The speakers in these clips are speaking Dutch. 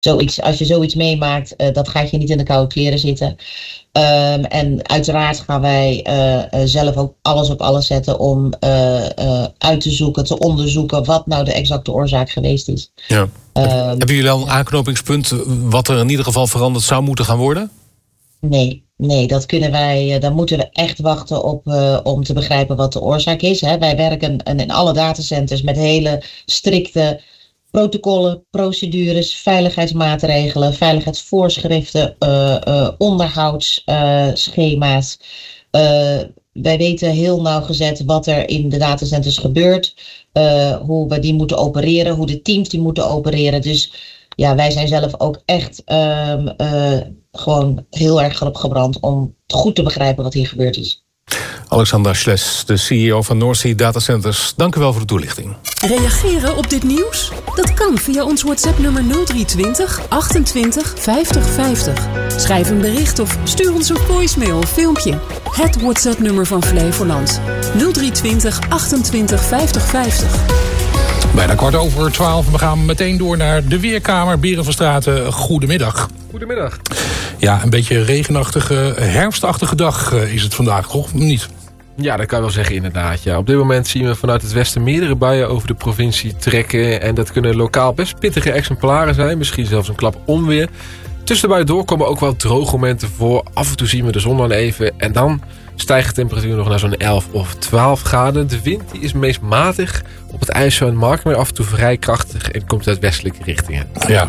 als je zoiets meemaakt, dat gaat je niet in de koude kleren zitten. En uiteraard gaan wij zelf ook alles op alles zetten om uit te zoeken, te onderzoeken wat nou de exacte oorzaak geweest is. Ja. Hebben jullie al een aanknopingspunt wat er in ieder geval veranderd zou moeten gaan worden? Nee, dat kunnen wij. Dan moeten we echt wachten op om te begrijpen wat de oorzaak is. Hè. Wij werken in alle datacenters met hele strikte protocollen, procedures, veiligheidsmaatregelen, veiligheidsvoorschriften, onderhoudsschema's. Wij weten heel nauwgezet wat er in de datacenters gebeurt, hoe we die moeten opereren, hoe de teams die moeten opereren. Dus ja, wij zijn zelf ook echt gewoon heel erg erop gebrand om goed te begrijpen wat hier gebeurd is. Alexandra Schles, de CEO van North Sea Datacenters. Dank u wel voor de toelichting. Reageren op dit nieuws? Dat kan via ons WhatsApp-nummer 0320 28 50 50. Schrijf een bericht of stuur ons een voicemail of filmpje. Het WhatsApp-nummer van Flevoland. 0320 28 50 50. Bijna 12:15. We gaan meteen door naar de Weerkamer. Beren van Straten, goedemiddag. Goedemiddag. Ja, een beetje regenachtige, herfstachtige dag is het vandaag, toch? Niet? Ja, dat kan je wel zeggen inderdaad. Ja. Op dit moment zien we vanuit het westen meerdere buien over de provincie trekken. En dat kunnen lokaal best pittige exemplaren zijn. Misschien zelfs een klap onweer. Tussen de buien door komen ook wel droge momenten voor. Af en toe zien we de zon dan even. En dan stijgt de temperatuur nog naar zo'n 11 of 12 graden. De wind die is meest matig. Op het IJssel en Marken, maar af en toe vrij krachtig. En komt uit westelijke richtingen. Ja,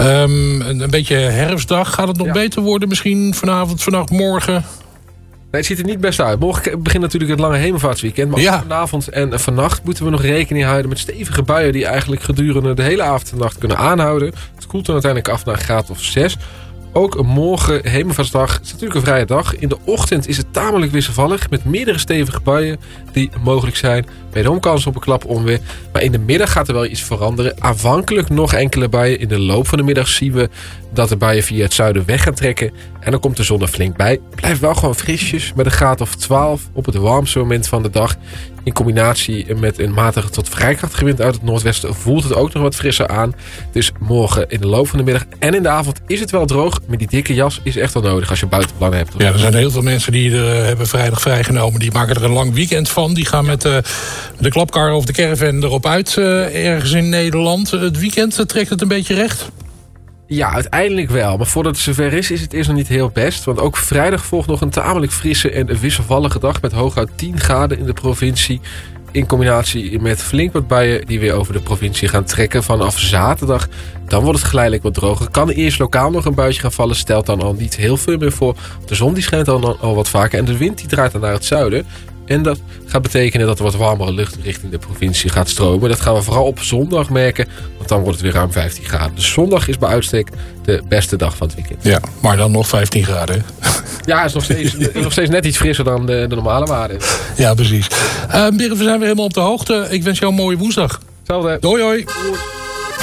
een beetje herfstdag. Gaat het nog beter worden misschien vanavond, vannacht, morgen? Nee, het ziet er niet best uit. Morgen begint natuurlijk het lange hemelvaartsweekend. Maar vanavond en vannacht moeten we nog rekening houden met stevige buien die eigenlijk gedurende de hele avond en nacht kunnen aanhouden. Het koelt dan uiteindelijk af naar een graad of 6. Ook morgen, hemelvaartsdag, is natuurlijk een vrije dag. In de ochtend is het tamelijk wisselvallig met meerdere stevige buien die mogelijk zijn. Wederom kans op een klap onweer. Maar in de middag gaat er wel iets veranderen. Aanvankelijk nog enkele buien. In de loop van de middag zien we dat de buien via het zuiden weg gaan trekken. En dan komt de zon er flink bij. Blijft wel gewoon frisjes met een graad of 12 op het warmste moment van de dag. In combinatie met een matige tot vrij krachtige wind uit het noordwesten voelt het ook nog wat frisser aan. Dus morgen in de loop van de middag en in de avond is het wel droog. Maar die dikke jas is echt wel nodig als je buitenplannen hebt. Ja, er zijn heel veel mensen die hebben vrijdag vrijgenomen. Die maken er een lang weekend van. Die gaan met de klapkar of de caravan erop uit ergens in Nederland. Het weekend trekt het een beetje recht? Ja, uiteindelijk wel. Maar voordat het zover is het eerst nog niet heel best. Want ook vrijdag volgt nog een tamelijk frisse en wisselvallige dag met hooguit 10 graden in de provincie. In combinatie met flink wat buien die weer over de provincie gaan trekken vanaf zaterdag. Dan wordt het geleidelijk wat droger. Kan eerst lokaal nog een buitje gaan vallen. Stelt dan al niet heel veel meer voor. De zon die schijnt al wat vaker. En de wind die draait dan naar het zuiden. En dat gaat betekenen dat er wat warmere lucht richting de provincie gaat stromen. Dat gaan we vooral op zondag merken. Want dan wordt het weer ruim 15 graden. Dus zondag is bij uitstek de beste dag van het weekend. Ja, maar dan nog 15 graden. Ja, is nog steeds net iets frisser dan de normale waarde. Ja, precies. Beren, we zijn weer helemaal op de hoogte. Ik wens jou een mooie woensdag. Hetzelfde. Doei, hoi.